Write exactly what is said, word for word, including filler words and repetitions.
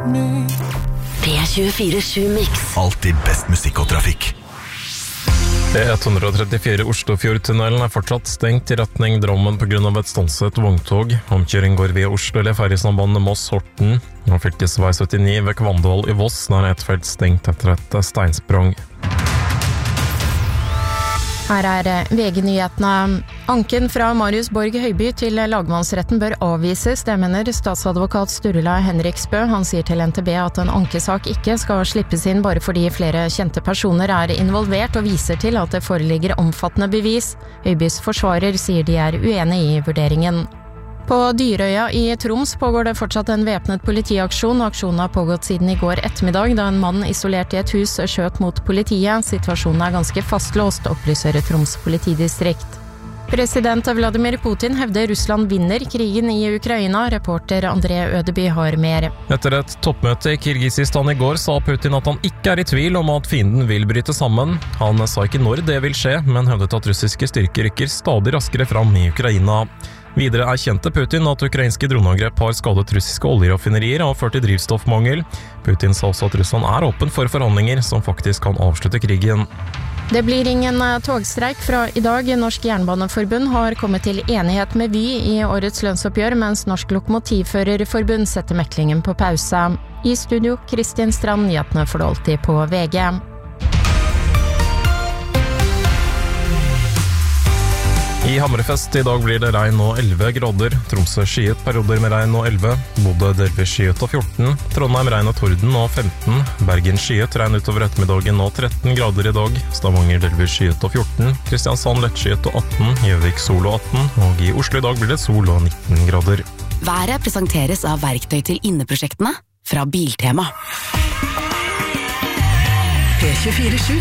P tjuefire sju Mix. Alltid best musikk og trafikk. E ett hundre trettifire Oslofjordtunnelen er fortsatt stengt i retning Drammen på grunn av et stanset vogntog. Omkjøring går via Oslo eller ferjesambandet Moss-Horten. Og fylkesvei syttini ved Kvandal i Voss, der et felt stengt etter et steinsprang. Her er V G-nyhetene. Anken fra Marius Borg Høiby til lagmannsretten bør avvises, det mener statsadvokat Sturla Henriksbø. Han sier til N T B at en ankesak ikke skal slippes inn bare fordi flere kjente personer er involvert, og viser til at det foreligger omfattende bevis. Høibys forsvarer sier de er uenig i vurderingen. På Dyrøya i Troms pågår det fortsatt en væpnet politiaksjon. Aksjonen har pågått siden i går ettermiddag, da en mann isolert i et hus skjøt mot politiet. Situasjonen er ganske fastlåst, opplyser Troms politidistrikt. President Vladimir Putin hevder Russland vinner krigen i Ukraina. Reporter André Ødeby har mer. Etter et toppmøte i Kirgisistan i går sa Putin at han ikke er i tvil om at fienden vil bryte sammen. Han sa ikke når det vil skje, men hevdet at russiske styrker rykker stadig raskere fram i Ukraina. Videre erkjente Putin at ukrainske droneangrep har skadet russiske oljeraffinerier og ført til drivstoffmangel. Putin sa også at Russland er åpen for forhandlinger som faktisk kan avslutte krigen. Det blir ingen togstreik fra i dag. Norsk Jernbaneforbund har kommet til enighet med Vy i årets lønnsoppgjør, mens Norsk Lokomotivførerforbund setter meklingen på pause. I studio, Kristin Strand, nyhetene for det alltid på V G. I Hammerfest i dag blir det regn og elleve grader. Tromsø skyet perioder med regn og elleve. Bodø delvis skyet og fjorten. Trondheim regn og torden og femten. Bergen skyet regn utover ettermiddagen og tretten grader i dag. Stavanger delvis skyet og fjorten. Kristiansand lettskyet og atten. Gjøvik sol og atten. Og i Oslo i dag blir det sol og nitten grader. Været presenteres av verktøy til inneprosjektene fra Biltema. P tjuefire sju